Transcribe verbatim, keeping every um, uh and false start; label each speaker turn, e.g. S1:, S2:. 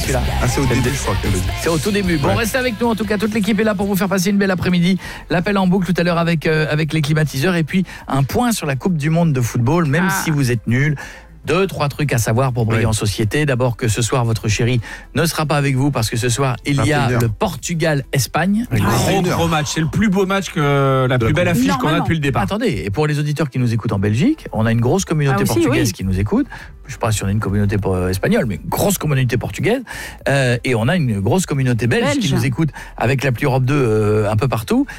S1: celui-là.
S2: Ah, c'est au début, je crois qu'elle le dit.
S1: C'est au tout début. Bon,
S2: Ouais.
S1: restez avec nous. En tout cas, toute l'équipe est là pour vous faire passer une belle après-midi. L'appel en boucle tout à l'heure avec, euh, avec les climatiseurs. Et puis, un point sur la Coupe du Monde de football, même
S3: Ah.
S1: si vous êtes nuls. Deux, trois trucs à savoir pour briller
S2: Oui.
S1: en société. D'abord que ce soir, votre chéri ne sera pas avec vous parce que ce soir, il y a
S2: vingt et une heures.
S1: le Portugal-Espagne.
S2: Oui.
S4: Gros, gros match. C'est le plus beau match que la
S2: De
S4: plus
S2: la
S4: belle
S2: Coupe.
S4: affiche qu'on a
S3: Normalement.
S4: depuis le départ.
S1: Attendez, et pour les auditeurs qui nous écoutent en Belgique, on a une grosse communauté
S3: Ah, aussi,
S1: portugaise
S3: oui.
S1: qui nous écoute. Je ne sais pas si on a une communauté euh, espagnole, mais une grosse communauté portugaise. Euh, et on a une grosse communauté belge,
S3: Belge.
S1: qui nous écoute avec l'appli Europe deux euh, un peu partout.